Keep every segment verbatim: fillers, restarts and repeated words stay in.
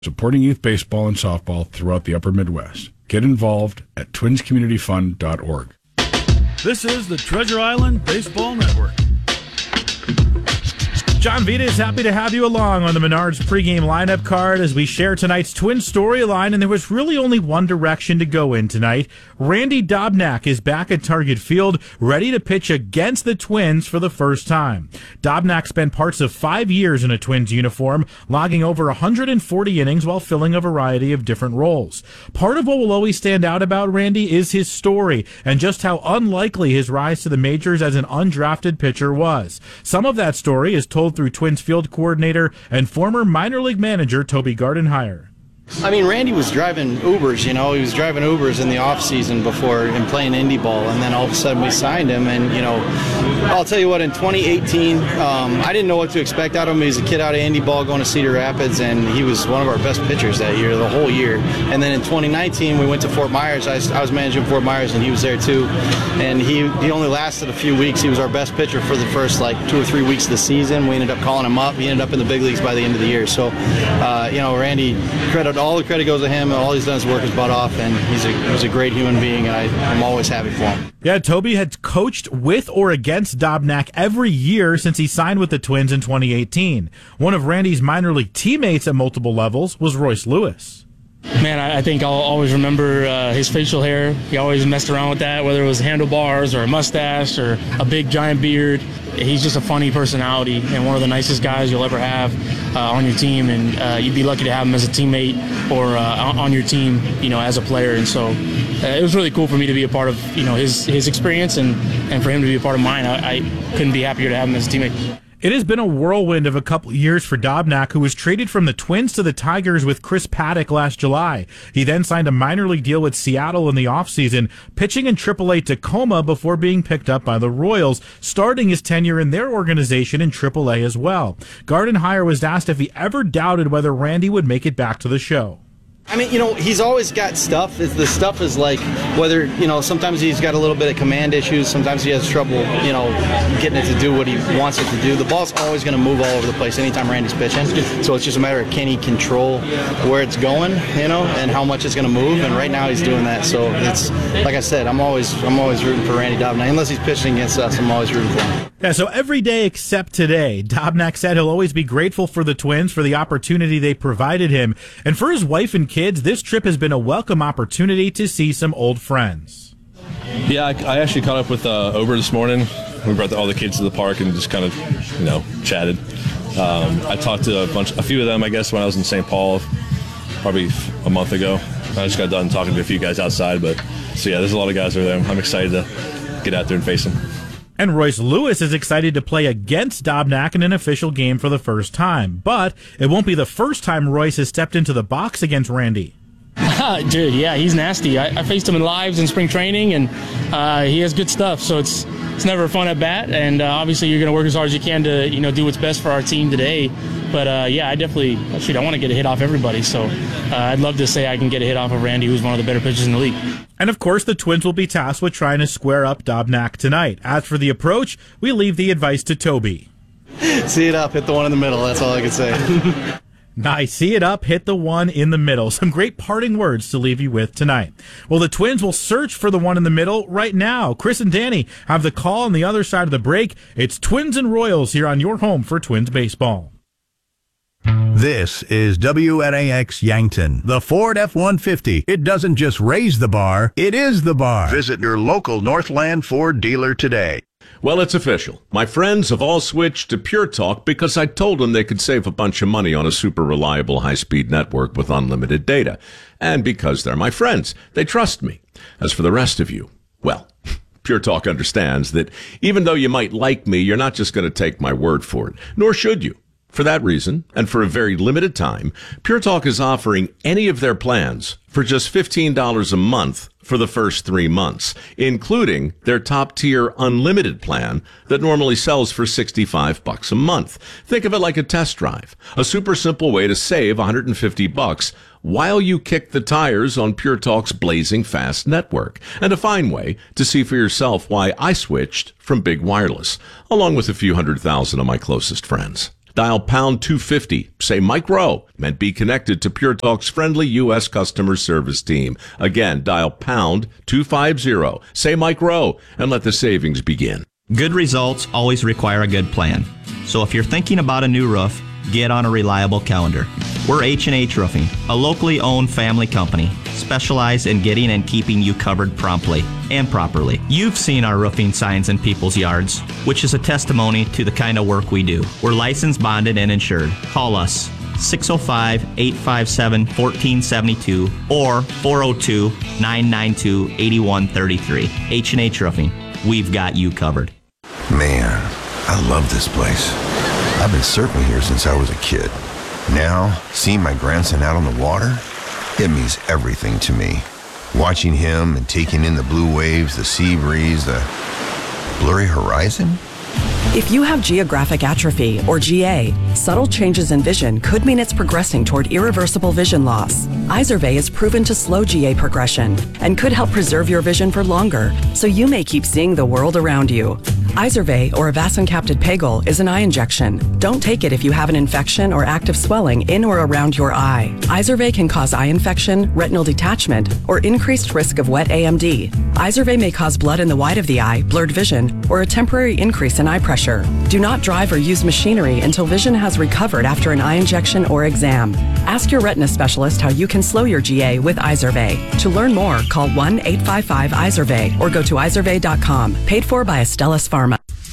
supporting youth baseball and softball throughout the upper Midwest. Get involved at twins community fund dot org. This is the Treasure Island Baseball Network. John Vita is happy to have you along on the Menards pregame lineup card as we share tonight's Twins storyline, and there was really only one direction to go in tonight. Randy Dobnak is back at Target Field, ready to pitch against the Twins for the first time. Dobnak spent parts of five years in a Twins uniform, logging over one hundred forty innings while filling a variety of different roles. Part of what will always stand out about Randy is his story, and just how unlikely his rise to the majors as an undrafted pitcher was. Some of that story is told through Twins field coordinator and former minor league manager Toby Gardenhire. I mean, Randy was driving Ubers, you know, he was driving Ubers in the off-season before and playing indie ball, and then all of a sudden we signed him, and, you know, I'll tell you what, in twenty eighteen, um, I didn't know what to expect out of him. He was a kid out of indie ball going to Cedar Rapids, and he was one of our best pitchers that year, the whole year. And then in twenty nineteen, we went to Fort Myers. I, I was managing Fort Myers, and he was there too, and he, he only lasted a few weeks. He was our best pitcher for the first, like, two or three weeks of the season. We ended up calling him up. He ended up in the big leagues by the end of the year. So, uh, you know, Randy, credit all the credit goes to him. All he's done is work his butt off, and he's a, he's a great human being, and I, I'm always happy for him. Yeah, Toby had coached with or against Dobnak every year since he signed with the Twins in twenty eighteen. One of Randy's minor league teammates at multiple levels was Royce Lewis. Man, I, I think I'll always remember uh, his facial hair. He always messed around with that, whether it was handlebars or a mustache or a big giant beard. He's just a funny personality and one of the nicest guys you'll ever have uh, on your team, and uh, you'd be lucky to have him as a teammate or uh, on your team, you know, as a player. And so uh, it was really cool for me to be a part of, you know, his his experience, and, and for him to be a part of mine. I, I couldn't be happier to have him as a teammate. It has been a whirlwind of a couple years for Dobnak, who was traded from the Twins to the Tigers with Chris Paddock last July. He then signed a minor league deal with Seattle in the offseason, pitching in triple A Tacoma before being picked up by the Royals, starting his tenure in their organization in triple A as well. Gardenhire was asked if he ever doubted whether Randy would make it back to the show. I mean, you know, he's always got stuff. The stuff is like whether, you know, sometimes he's got a little bit of command issues. Sometimes he has trouble, you know, getting it to do what he wants it to do. The ball's always going to move all over the place anytime Randy's pitching. So it's just a matter of can he control where it's going, you know, and how much it's going to move. And right now he's doing that. So it's, like I said, I'm always I'm always rooting for Randy Dobnak. Unless he's pitching against us, I'm always rooting for him. Yeah, so every day except today, Dobnak said he'll always be grateful for the Twins for the opportunity they provided him. And for his wife and kids, this trip has been a welcome opportunity to see some old friends. Yeah, I, I actually caught up with uh, Ober this morning. We brought the, all the kids to the park and just kind of, you know, chatted. Um, I talked to a bunch, a few of them, I guess, when I was in Saint Paul, probably a month ago. I just got done talking to a few guys outside, but so yeah, there's a lot of guys over there. I'm excited to get out there and face them. And Royce Lewis is excited to play against Dobnak in an official game for the first time. But it won't be the first time Royce has stepped into the box against Randy. Dude, yeah, he's nasty. I, I faced him in lives in spring training, and uh, he has good stuff. So it's it's never fun at bat, and uh, obviously you're going to work as hard as you can to, you know, do what's best for our team today. But uh, yeah, I definitely, shoot, I want to get a hit off everybody. So uh, I'd love to say I can get a hit off of Randy, who's one of the better pitchers in the league. And of course, the Twins will be tasked with trying to square up Dobnak tonight. As for the approach, we leave the advice to Toby. See it up, hit the one in the middle. That's all I can say. Nice. See it up, hit the one in the middle. Some great parting words to leave you with tonight. Well, the Twins will search for the one in the middle right now. Chris and Danny have the call on the other side of the break. It's Twins and Royals here on your home for Twins baseball. This is W N A X Yankton, the Ford F one fifty. It doesn't just raise the bar, it is the bar. Visit your local Northland Ford dealer today. Well, it's official. My friends have all switched to Pure Talk because I told them they could save a bunch of money on a super reliable high-speed network with unlimited data. And because they're my friends, they trust me. As for the rest of you, well, Pure Talk understands that even though you might like me, you're not just going to take my word for it, nor should you. For that reason, and for a very limited time, Pure Talk is offering any of their plans for just fifteen dollars a month for the first three months, including their top-tier unlimited plan that normally sells for sixty-five bucks a month. Think of it like a test drive, a super simple way to save one hundred fifty bucks while you kick the tires on Pure Talk's blazing fast network, and a fine way to see for yourself why I switched from Big Wireless, along with a few hundred thousand of my closest friends. Dial pound two fifty. Say Mike Rowe and be connected to Pure Talk's friendly U S customer service team. Again, dial pound two fifty. Say Mike Rowe and let the savings begin. Good results always require a good plan. So if you're thinking about a new roof, get on a reliable calendar. We're H and H Roofing, a locally owned family company specialized in getting and keeping you covered promptly and properly. You've seen our roofing signs in people's yards, which is a testimony to the kind of work we do. We're licensed, bonded, and insured. Call us six oh five, eight five seven, one four seven two or four oh two, nine nine two, eight one three three. H and H Roofing. We've got you covered. Man, I love this place. I've been surfing here since I was a kid. Now, seeing my grandson out on the water, it means everything to me. Watching him and taking in the blue waves, the sea breeze, the blurry horizon. If you have geographic atrophy, or G A, subtle changes in vision could mean it's progressing toward irreversible vision loss. Izervay is proven to slow G A progression and could help preserve your vision for longer, so you may keep seeing the world around you. Izervay, or avacincaptad pegol, is an eye injection. Don't take it if you have an infection or active swelling in or around your eye. Izervay can cause eye infection, retinal detachment, or increased risk of wet A M D. Izervay may cause blood in the white of the eye, blurred vision, or a temporary increase in eye pressure. Do not drive or use machinery until vision has recovered after an eye injection or exam. Ask your retina specialist how you can slow your G A with Izervay. To learn more, call one eight five five Izervay or go to izervay dot com. Paid for by Astellas Pharma.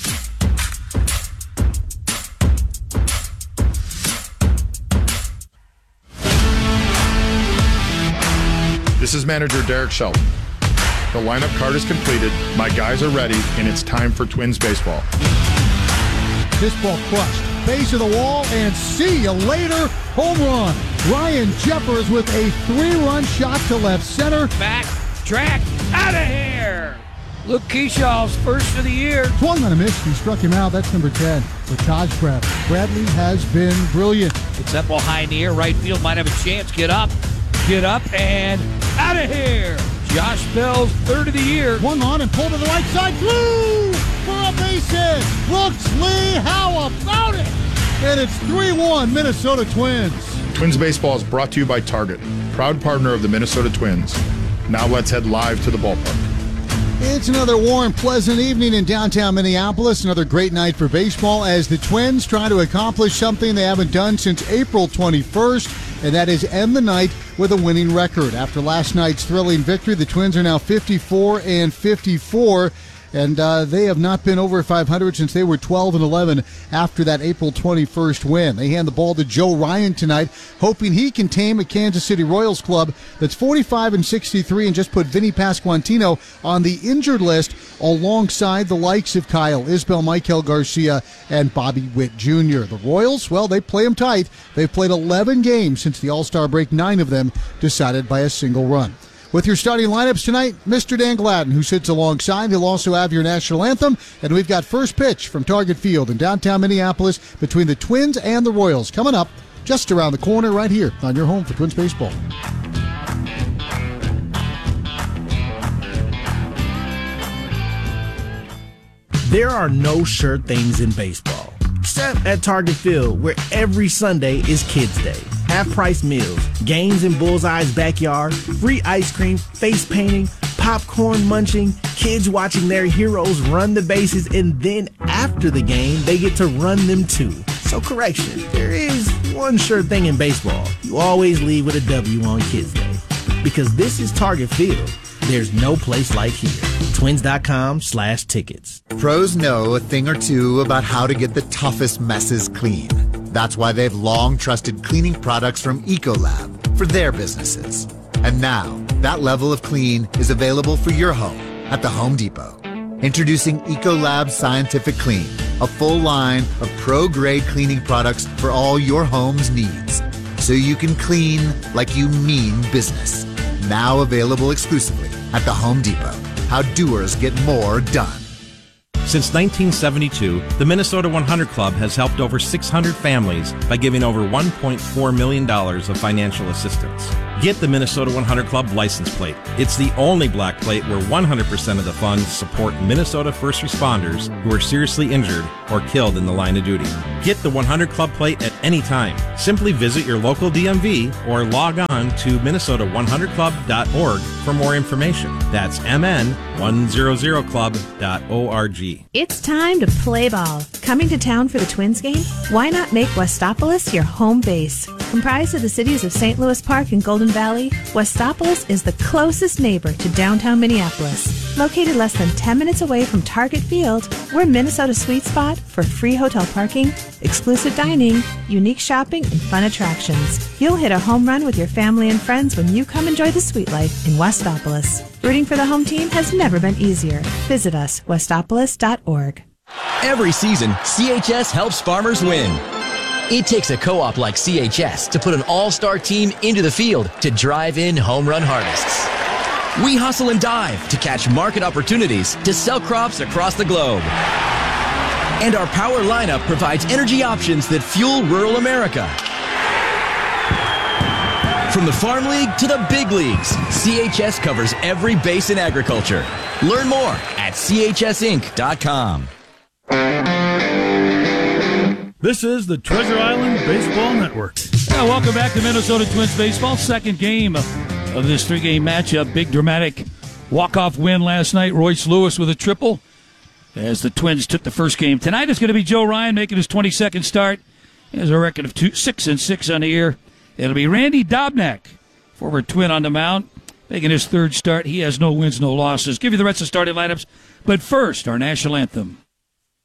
This is manager Derek Shelton. The lineup card is completed, my guys are ready, and it's time for Twins baseball. This ball crushed. Base of the wall, and see you later. Home run. Ryan Jeffers with a three-run shot to left center. Back, track, out of here. Luke Keeshaw's first of the year. Swung on a miss. He struck him out. That's number ten for Taj Bradley. Bradley has been brilliant. It's that ball high in the air. Right field might have a chance. Get up, get up, and out of here. Josh Bell's third of the year. One on and pulled to the right side. Blue for a base hit. Brooks Lee, how about it? And it's three one Minnesota Twins. Twins baseball is brought to you by Target, proud partner of the Minnesota Twins. Now let's head live to the ballpark. It's another warm, pleasant evening in downtown Minneapolis. Another great night for baseball as the Twins try to accomplish something they haven't done since April twenty-first, and that is end the night with a winning record. After last night's thrilling victory, the Twins are now fifty-four and fifty-four. And uh, they have not been over five hundred since they were twelve and eleven after that April twenty-first win. They hand the ball to Joe Ryan tonight, hoping he can tame a Kansas City Royals club that's forty-five and sixty-three and just put Vinny Pasquantino on the injured list alongside the likes of Kyle Isbell, Michael Garcia, and Bobby Witt Junior The Royals, well, they play them tight. They've played eleven games since the All-Star break, nine of them decided by a single run. With your starting lineups tonight, Mister Dan Gladden, who sits alongside. He'll also have your national anthem. And we've got first pitch from Target Field in downtown Minneapolis between the Twins and the Royals coming up just around the corner right here on your home for Twins baseball. There are no sure things in baseball, except at Target Field, where every Sunday is Kids Day. Half-price meals, games in Bullseye's backyard, free ice cream, face painting, popcorn munching, kids watching their heroes run the bases, and then after the game, they get to run them too. So correction, there is one sure thing in baseball. You always leave with a W on Kids Day. Because this is Target Field. There's no place like here. Twins.com slash tickets. Pros know a thing or two about how to get the toughest messes clean. That's why they've long trusted cleaning products from Ecolab for their businesses. And now, that level of clean is available for your home at the Home Depot. Introducing Ecolab Scientific Clean, a full line of pro-grade cleaning products for all your home's needs. So you can clean like you mean business. Now available exclusively at the Home Depot. How doers get more done. Since nineteen seventy-two, the Minnesota one hundred Club has helped over six hundred families by giving over one point four million dollars of financial assistance. Get the Minnesota one hundred Club license plate. It's the only black plate where one hundred percent of the funds support Minnesota first responders who are seriously injured or killed in the line of duty. Get the one hundred Club plate at any time. Simply visit your local D M V or log on to Minnesota one hundred club dot org for more information. That's M N one hundred club dot org. It's time to play ball. Coming to town for the Twins game? Why not make Westopolis your home base? Comprised of the cities of Saint Louis Park and Golden Valley, Westopolis is the closest neighbor to downtown Minneapolis. Located less than ten minutes away from Target Field, we're Minnesota's sweet spot for free hotel parking, exclusive dining, unique shopping, and fun attractions. You'll hit a home run with your family and friends when you come enjoy the sweet life in Westopolis. Rooting for the home team has never been easier. Visit us, westopolis dot org. Every season, C H S helps farmers win. It takes a co-op like C H S to put an all-star team into the field to drive in home run harvests. We hustle and dive to catch market opportunities to sell crops across the globe. And our power lineup provides energy options that fuel rural America. From the Farm League to the big leagues, C H S covers every base in agriculture. Learn more at C H S inc dot com. This is the Treasure Island Baseball Network. Yeah, welcome back to Minnesota Twins baseball. Second game of this three-game matchup. Big dramatic walk-off win last night. Royce Lewis with a triple as the Twins took the first game. Tonight is going to be Joe Ryan making his twenty-second start. He has a record of two, six and six on the year. It'll be Randy Dobnak, former Twin on the mound, making his third start. He has no wins, no losses. Give you the rest of the starting lineups. But first, our national anthem.